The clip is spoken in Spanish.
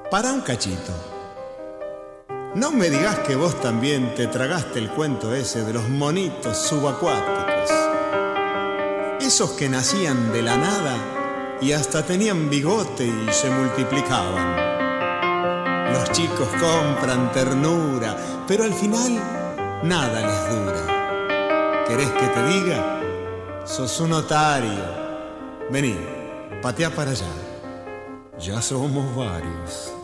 Para un cachito. No me digas que vos también te tragaste el cuento ese de los monitos subacuáticos. Esos que nacían de la nada y hasta tenían bigote y se multiplicaban. Los chicos compran ternura, pero al final nada les dura. ¿Querés que te diga? Sos un otario. Vení, patea para allá. Ya somos varios.